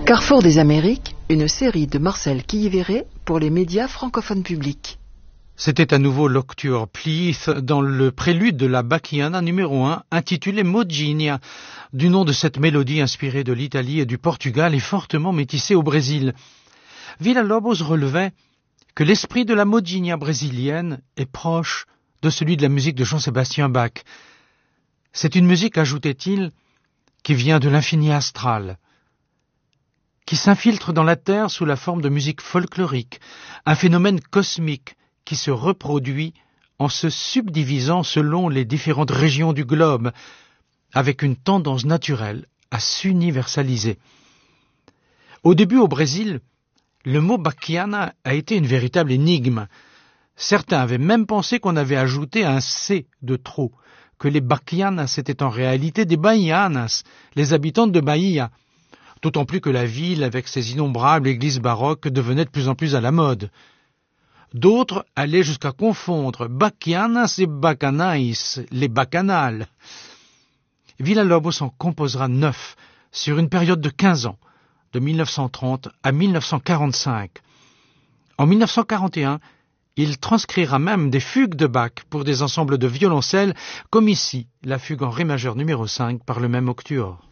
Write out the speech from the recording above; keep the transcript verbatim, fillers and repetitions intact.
Carrefour des Amériques, une série de Marcel Quilliveré pour les médias francophones publics. C'était à nouveau l'Octuor Pleath dans le prélude de la Bacchiana numéro un, intitulé Moginha, du nom de cette mélodie inspirée de l'Italie et du Portugal et fortement métissée au Brésil. Villa-Lobos relevait que l'esprit de la Moginha brésilienne est proche de celui de la musique de Jean-Sébastien Bach. C'est une musique, ajoutait-il, qui vient de l'infini astral, qui s'infiltre dans la Terre sous la forme de musique folklorique, un phénomène cosmique qui se reproduit en se subdivisant selon les différentes régions du globe, avec une tendance naturelle à s'universaliser. Au début, au Brésil, le mot Bacchiana a été une véritable énigme. Certains avaient même pensé qu'on avait ajouté un C de trop, que les Bacchianas étaient en réalité des Bahianas, les habitantes de Bahia, d'autant plus que la ville, avec ses innombrables églises baroques, devenait de plus en plus à la mode. D'autres allaient jusqu'à confondre Bacchianas et Bacanaïs, les bacchanales. Villa-Lobos en composera neuf, sur une période de quinze ans, de mille neuf cent trente à mille neuf cent quarante-cinq. En mille neuf cent quarante et un, il transcrira même des fugues de Bach pour des ensembles de violoncelles, comme ici, la fugue en ré majeur numéro cinq par le même Octuor.